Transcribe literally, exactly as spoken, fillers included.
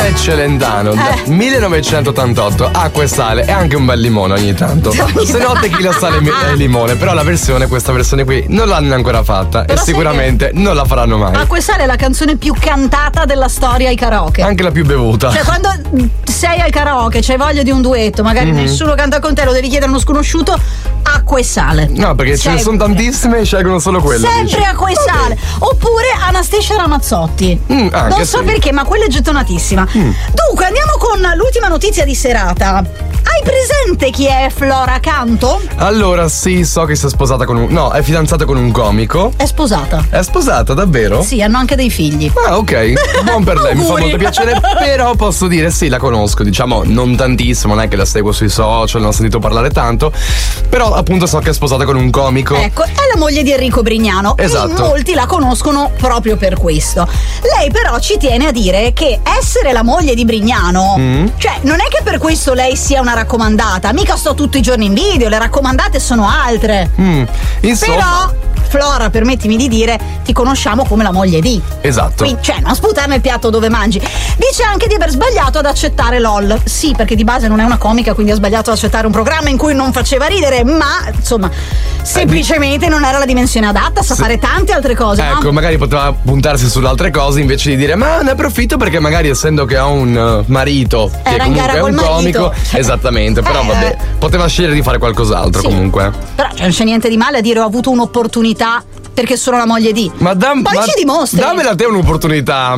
Daniele Celentano, eh. millenovecentottantotto, acqua e sale e anche un bel limone ogni tanto. Se no tequila, sale e limone. Però la versione, questa versione qui, non l'hanno ancora fatta. Però e sicuramente non la faranno mai. Acqua e sale è la canzone più cantata della storia ai karaoke. Anche la più bevuta. Cioè quando sei al karaoke, c'hai voglia di un duetto, magari mm-hmm. nessuno canta con te, lo devi chiedere a uno sconosciuto, acqua e sale. No, perché Sempre. ce ne sono tantissime e scelgono solo quella. Sempre dici. Acqua e sale. Oppure Anastasia Ramazzotti. Mm, non so sì. perché, ma quella è gettonatissima. Mm. Dunque, andiamo con l'ultima notizia di serata. Hai presente chi è Flora Canto? Allora, sì, so che si è sposata con un. No, è fidanzata con un comico. È sposata. È sposata, davvero? Sì, hanno anche dei figli. Ah, ok. Buon per lei, mi fa molto piacere. Però posso dire, sì, la conosco. Diciamo, non tantissimo, non è che la seguo sui social, non ho sentito parlare tanto. Però, appunto, so che è sposata con un comico. Ecco, è la moglie di Enrico Brignano. Esatto. E molti la conoscono proprio per questo. Lei, però, ci tiene a dire che essere la moglie di Brignano, mm. cioè, non è che per questo lei sia una raccomandata. Mica sto tutti i giorni in video, le raccomandate sono altre. Mm. Insomma. Però Flora, permettimi di dire, ti conosciamo come la moglie di. Esatto. Quindi, cioè, non sputare nel piatto dove mangi. Dice anche di aver sbagliato ad accettare LOL. Sì, perché di base non è una comica, quindi ha sbagliato ad accettare un programma in cui non faceva ridere, ma insomma, semplicemente non era la dimensione adatta, sa sì. fare tante altre cose. Ecco, no? magari poteva puntarsi sulle altre cose invece di dire ma ne approfitto perché magari essendo che ho un marito che era comunque è un comico. Marito. Esattamente, però eh, vabbè, poteva scegliere di fare qualcos'altro sì. comunque. Però non c'è niente di male a dire ho avuto un'opportunità perché sono la moglie di. Ma dam, poi ma ci dimostri. Dammela a te un'opportunità.